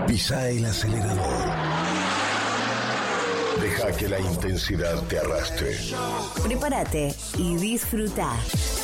Pisa el acelerador. Deja que la intensidad te arrastre. Prepárate y disfruta.